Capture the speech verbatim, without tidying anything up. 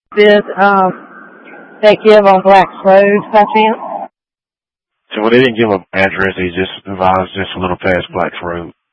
Did um, they give on Black's Road by chance? So well, they didn't give an address. They just advised just a little past Black's Road.